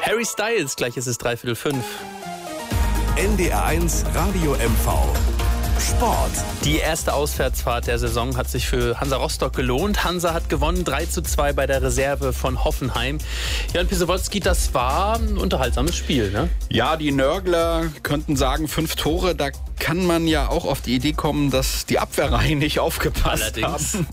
Harry Styles, gleich ist es 5:45. NDR1 Radio MV. Sport. Die erste Auswärtsfahrt der Saison hat sich für Hansa Rostock gelohnt. Hansa hat gewonnen 3:2 bei der Reserve von Hoffenheim. Jan Pisewolski, das war ein unterhaltsames Spiel, ne? Ja, die Nörgler könnten sagen 5 Tore. Da kann man ja auch auf die Idee kommen, dass die Abwehrreihen nicht aufgepasst haben.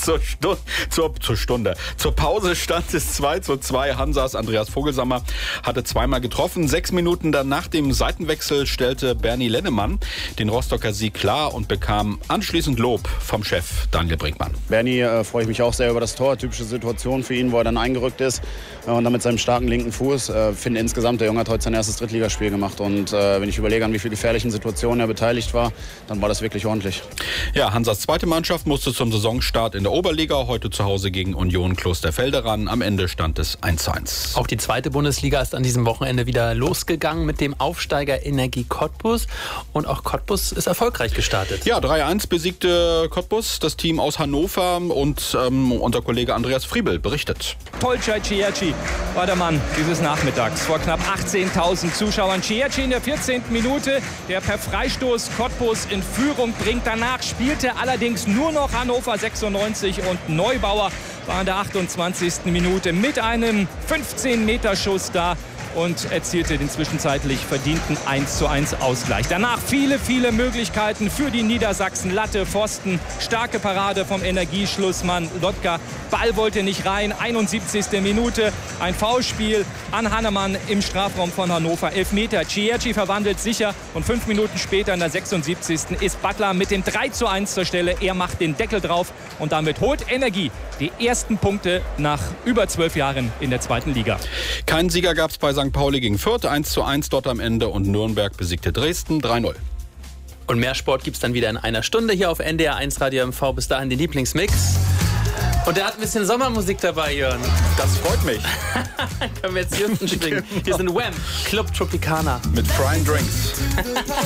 Zur Pause stand es 2:2. Hansas Andreas Vogelsammer hatte zweimal getroffen. 6 Minuten dann nach dem Seitenwechsel stellte Bernie Lennemann den Rostocker Sieg klar und bekam anschließend Lob vom Chef Daniel Brinkmann. Bernie freue ich mich auch sehr über das Tor. Typische Situation für ihn, wo er dann eingerückt ist und dann mit seinem starken linken Fuß. Finde insgesamt, der Junge hat heute sein erstes Drittligaspiel gemacht und wenn ich überlege, an wie vielen gefährlichen Situationen er beteiligt war, dann war das wirklich ordentlich. Ja, Hansas zweite Mannschaft musste zum Saisonstart in der Oberliga heute zu Hause gegen Union Klosterfelde ran. Am Ende stand es 1:1. Auch die zweite Bundesliga ist an diesem Wochenende wieder losgegangen mit dem Aufsteiger Energie Cottbus. Und auch Cottbus ist erfolgreich gestartet. Ja, 3:1 besiegte Cottbus das Team aus Hannover und unser Kollege Andreas Friebel berichtet. Tolcay Cieci war der Mann dieses Nachmittags vor knapp 18.000 Zuschauern. Cieci in der 14. Minute, der per Freistoß Cottbus in Führung bringt. Danach spielte allerdings nur noch Hannover 96 und Neubauer war in der 28. Minute mit einem 15-Meter-Schuss da und erzielte den zwischenzeitlich verdienten 1:1 Ausgleich. Danach viele Möglichkeiten für die Niedersachsen. Latte, Pfosten, starke Parade vom Energieschlussmann Lotka. Ball wollte nicht rein. 71. Minute, ein Foulspiel an Hannemann im Strafraum von Hannover. Elfmeter, Cieci verwandelt sicher und 5 Minuten später in der 76. ist Butler mit dem 3:1 zur Stelle. Er macht den Deckel drauf und damit holt Energie die ersten Punkte nach über 12 Jahren in der zweiten Liga. Keinen Sieger gab es bei St. Pauli gegen Fürth, 1:1 dort am Ende und Nürnberg besiegte Dresden 3:0. Und mehr Sport gibt's dann wieder in einer Stunde hier auf NDR1 Radio MV. Bis dahin den Lieblingsmix. Und der hat ein bisschen Sommermusik dabei, Jörn. Das freut mich. Können wir jetzt hier unten springen. Hier sind Wham! Club Tropicana. Mit Frying Drinks.